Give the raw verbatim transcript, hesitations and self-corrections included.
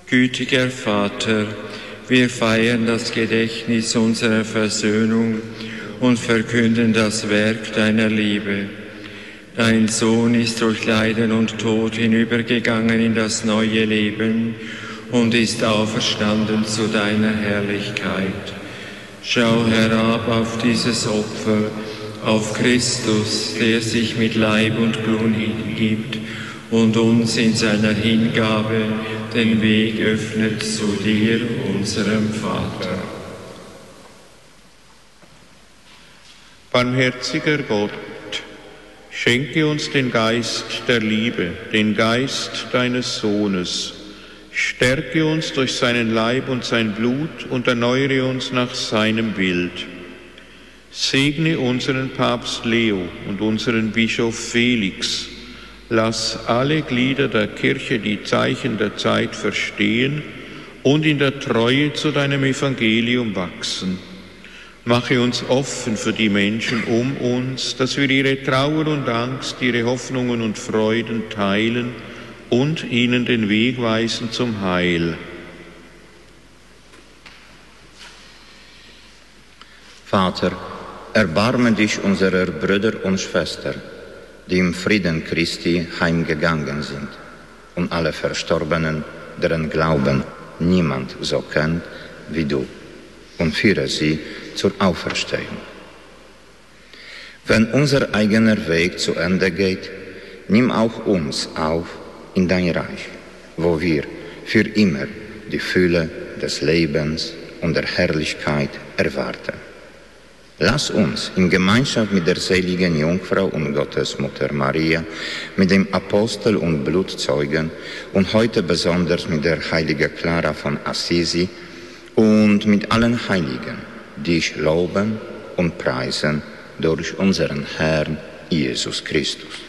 Gütiger Vater, wir feiern das Gedächtnis unserer Versöhnung und verkünden das Werk deiner Liebe. Dein Sohn ist durch Leiden und Tod hinübergegangen in das neue Leben und ist auferstanden zu deiner Herrlichkeit. Schau herab auf dieses Opfer, auf Christus, der sich mit Leib und Blut hingibt und uns in seiner Hingabe den Weg öffnet zu dir, unserem Vater. Barmherziger Gott, schenke uns den Geist der Liebe, den Geist deines Sohnes. Stärke uns durch seinen Leib und sein Blut und erneuere uns nach seinem Bild. Segne unseren Papst Leo und unseren Bischof Felix. Lass alle Glieder der Kirche die Zeichen der Zeit verstehen und in der Treue zu deinem Evangelium wachsen. Mache uns offen für die Menschen um uns, dass wir ihre Trauer und Angst, ihre Hoffnungen und Freuden teilen und ihnen den Weg weisen zum Heil. Vater, erbarme dich unserer Brüder und Schwestern, die im Frieden Christi heimgegangen sind, und alle Verstorbenen, deren Glauben niemand so kennt wie du, und führe sie zur Auferstehung. Wenn unser eigener Weg zu Ende geht, nimm auch uns auf in dein Reich, wo wir für immer die Fülle des Lebens und der Herrlichkeit erwarten. Lass uns in Gemeinschaft mit der seligen Jungfrau und Gottesmutter Maria, mit dem Apostel und Blutzeugen und heute besonders mit der heiligen Clara von Assisi und mit allen Heiligen dich loben und preisen durch unseren Herrn Jesus Christus.